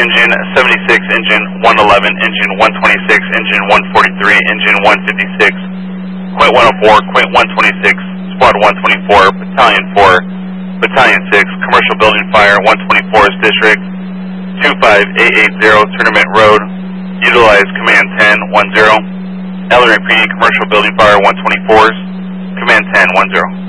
engine 76, engine 111, engine 126, engine 143, engine 156, Quint 104, Quint 126, Squad 124, Battalion 4, Battalion 6, Commercial Building Fire 124th District, 25880 Tournament Road, utilize Command 10-10, Ellery PD Commercial Building Fire 124s, Command 10-10.